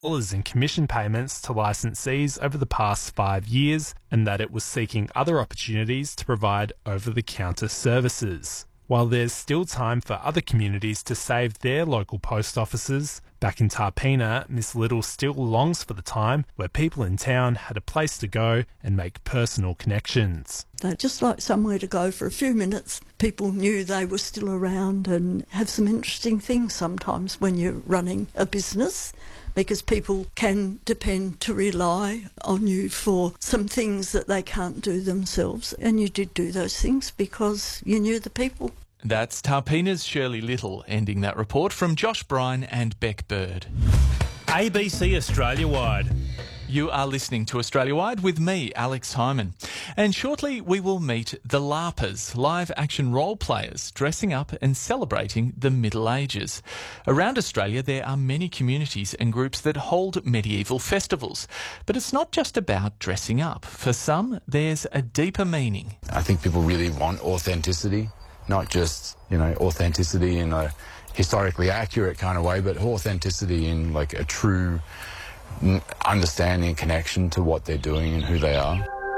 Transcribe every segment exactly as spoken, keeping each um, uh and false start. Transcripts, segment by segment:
dollars in commission payments to licensees over the past five years and that it was seeking other opportunities to provide over-the-counter services. While there's still time for other communities to save their local post offices, back in Tarpina, Miss Little still longs for the time where people in town had a place to go and make personal connections. They'd just like somewhere to go for a few minutes. People knew they were still around and have some interesting things sometimes when you're running a business, because people can depend to rely on you for some things that they can't do themselves. And you did do those things because you knew the people. That's Tarpina's Shirley Little, ending that report from Josh Bryan and Beck Bird. A B C Australia-wide. You are listening to Australia-wide with me, Alex Hyman. And shortly we will meet the LARPers, live-action role players, dressing up and celebrating the Middle Ages. Around Australia there are many communities and groups that hold medieval festivals. But it's not just about dressing up. For some, there's a deeper meaning. I think people really want authenticity, not just, you know, authenticity in a historically accurate kind of way, but authenticity in like a true understanding and connection to what they're doing and who they are.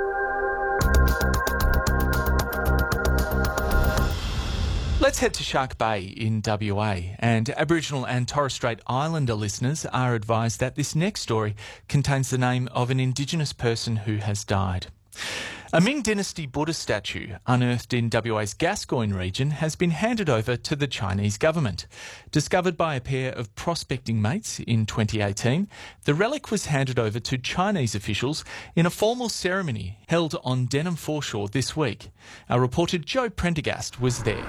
Let's head to Shark Bay in W A, and Aboriginal and Torres Strait Islander listeners are advised that this next story contains the name of an Indigenous person who has died. A Ming Dynasty Buddha statue unearthed in W A's Gascoyne region has been handed over to the Chinese government. Discovered by a pair of prospecting mates in twenty eighteen, the relic was handed over to Chinese officials in a formal ceremony held on Denham Foreshore this week. Our reporter Joe Prendergast was there.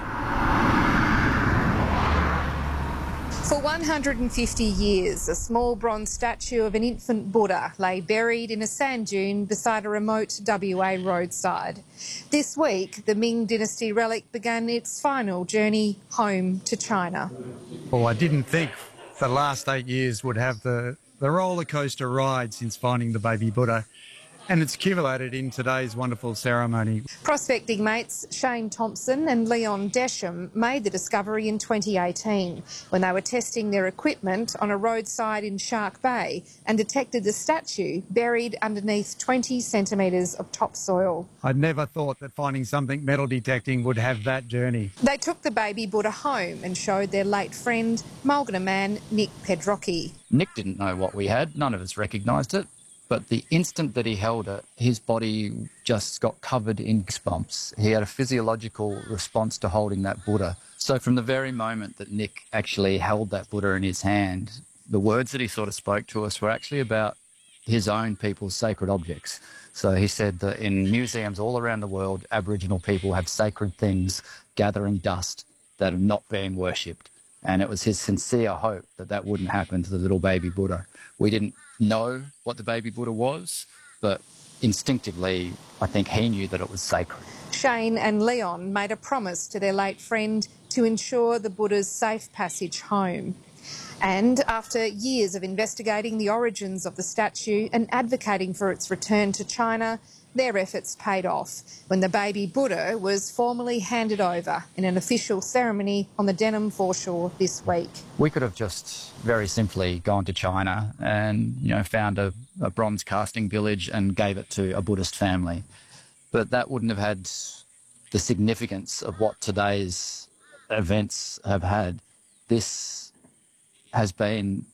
For one hundred fifty years, a small bronze statue of an infant Buddha lay buried in a sand dune beside a remote W A roadside. This week, the Ming Dynasty relic began its final journey home to China. Well, I didn't think the last eight years would have the, the roller coaster ride since finding the baby Buddha. And it's accumulated in today's wonderful ceremony. Prospecting mates Shane Thompson and Leon Desham made the discovery in twenty eighteen when they were testing their equipment on a roadside in Shark Bay and detected the statue buried underneath twenty centimetres of topsoil. I'd never thought that finding something metal detecting would have that journey. They took the baby Buddha home and showed their late friend, Mulgana man Nick Pedrocchi. Nick didn't know what we had. None of us recognised it. But the instant that he held it, his body just got covered in goosebumps. He had a physiological response to holding that Buddha. So from the very moment that Nick actually held that Buddha in his hand, the words that he sort of spoke to us were actually about his own people's sacred objects. So he said that in museums all around the world, Aboriginal people have sacred things gathering dust that are not being worshipped. And it was his sincere hope that that wouldn't happen to the little baby Buddha. We didn't know what the baby Buddha was, but instinctively, I think he knew that it was sacred. Shane and Leon made a promise to their late friend to ensure the Buddha's safe passage home. And after years of investigating the origins of the statue and advocating for its return to China, their efforts paid off when the baby Buddha was formally handed over in an official ceremony on the Denham Foreshore this week. We could have just very simply gone to China and, you know, found a, a bronze casting village and gave it to a Buddhist family. But that wouldn't have had the significance of what today's events have had. This has been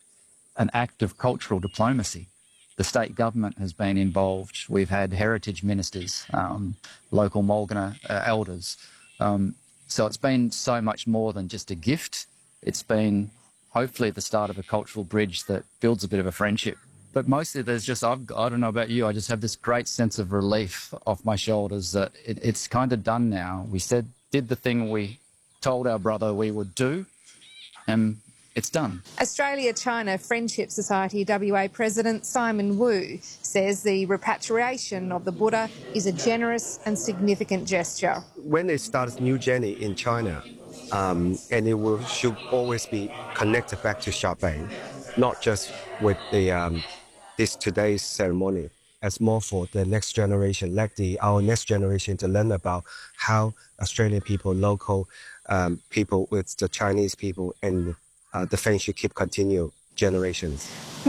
an act of cultural diplomacy. The state government has been involved. We've had heritage ministers, um, local Mulgana uh, elders. Um, so it's been so much more than just a gift. It's been hopefully the start of a cultural bridge that builds a bit of a friendship. But mostly there's just, I've, I don't know about you, I just have this great sense of relief off my shoulders that it, it's kind of done now. We said, did the thing we told our brother we would do, and it's done. Australia-China Friendship Society W A President Simon Wu says the repatriation of the Buddha is a generous and significant gesture. When they start a new journey in China, um, and it will, should always be connected back to Shark Bay, not just with the um, this today's ceremony, as more for the next generation, like the our next generation to learn about how Australian people, local um, people with the Chinese people, and Uh, the friendship keep continue generations.